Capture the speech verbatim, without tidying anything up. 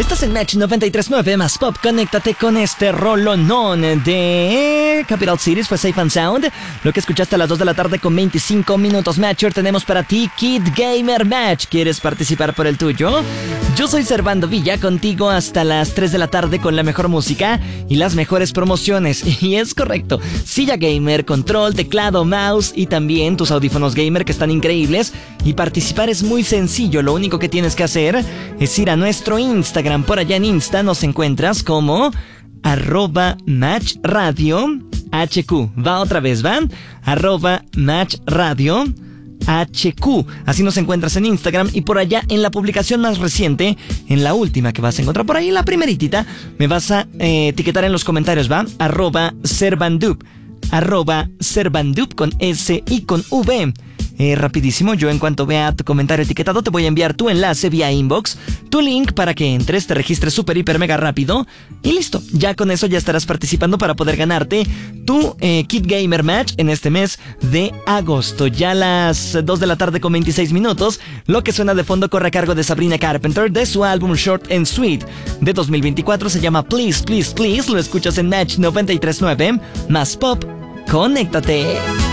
Estás en Match noventa y tres punto nueve más Pop. Conéctate con este rolonón de Capital Cities. Fue Safe and Sound. Lo que escuchaste a las dos de la tarde con veinticinco minutos. Matcher, tenemos para ti Kid Gamer Match. ¿Quieres participar por el tuyo? Yo soy Servando Villa, contigo hasta las tres de la tarde con la mejor música y las mejores promociones. Y es correcto, silla gamer, control, teclado, mouse y también tus audífonos gamer que están increíbles. Y participar es muy sencillo, lo único que tienes que hacer es ir a nuestro Instagram. Por allá en Insta nos encuentras como arroba Match Radio H Q. Va otra vez, ¿va? Arroba Match Radio H Q. Así nos encuentras en Instagram y por allá en la publicación más reciente, en la última que vas a encontrar por ahí, en la primeritita, me vas a eh, etiquetar en los comentarios, ¿va? Arroba Servandup. Arroba Servandup con S y con V. Eh, rapidísimo, yo en cuanto vea tu comentario etiquetado te voy a enviar tu enlace vía inbox, tu link para que entres, te registres súper, hiper, mega rápido y listo. Ya con eso ya estarás participando para poder ganarte tu eh, Kid Gamer Match en este mes de agosto. Ya a las dos de la tarde con veintiséis minutos, lo que suena de fondo corre a cargo de Sabrina Carpenter de su álbum Short and Sweet de dos mil veinticuatro. Se llama Please, Please, Please. Lo escuchas en Match noventa y tres punto nueve más Pop. Conéctate.